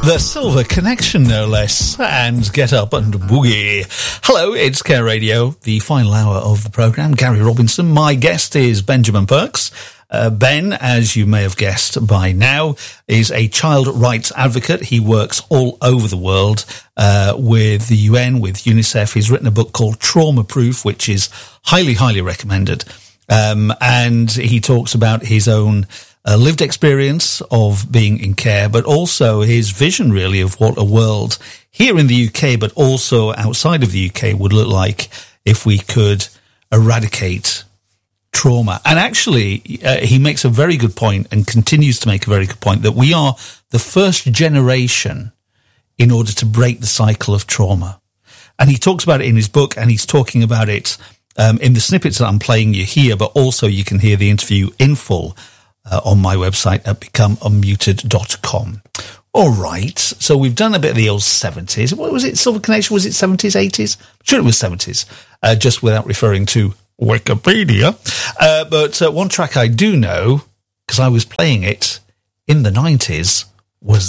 The Silver Connection, no less, and Get Up and Boogie. Hello, it's Care Radio, the final hour of the programme. Gary Robinson. My guest is Benjamin Perks. Ben, as you may have guessed by now, is a child rights advocate. He works all over the world with the UN, with UNICEF. He's written a book called Trauma Proof, which is highly, highly recommended. And he talks about his own lived experience of being in care, but also his vision, really, of what a world here in the UK, but also outside of the UK, would look like if we could eradicate trauma. And actually, he makes a very good point and continues to make a very good point that we are the first generation in order to break the cycle of trauma. And he talks about it in his book, and he's talking about it in the snippets that I'm playing you here, but also you can hear the interview in full on my website at becomeunmuted.com. All right, so we've done a bit of the old 70s. What was it, Silver Connection? Was it 70s, 80s? I'm sure it was 70s, just without referring to Wikipedia. But one track I do know, because I was playing it in the 90s, was